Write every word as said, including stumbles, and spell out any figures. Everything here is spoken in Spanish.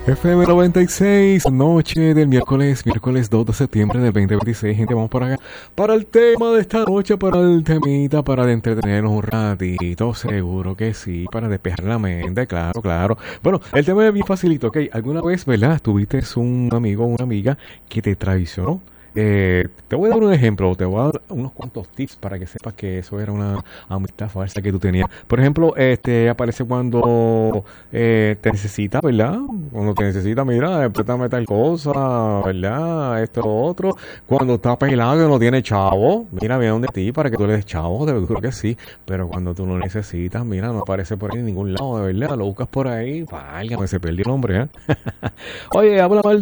F M noventa y seis, noche del miércoles, miércoles dos de septiembre del veinte veintiséis. Gente, vamos para acá, para el tema de esta noche, para el temita, para de entretenernos un ratito, seguro que sí, para despejar la mente, claro, claro. Bueno, el tema es bien facilito, ¿ok? ¿Alguna vez, verdad, tuviste un amigo o una amiga que te traicionó? Eh, te voy a dar un ejemplo, te voy a dar unos cuantos tips para que sepas que eso era una amistad falsa que tú tenías. Por ejemplo, este aparece cuando eh, te necesita, ¿verdad? Cuando te necesita, mira, préstame tal cosa, ¿verdad? Esto, lo otro. Cuando está pelado y no tiene chavo, mira, viene donde ti para que tú le des chavo, de verdad que sí. Pero cuando tú lo necesitas, mira, no aparece por ahí en ningún lado, de verdad. Lo buscas por ahí, válgame, se perdió el hombre, ¿eh? Oye, habla mal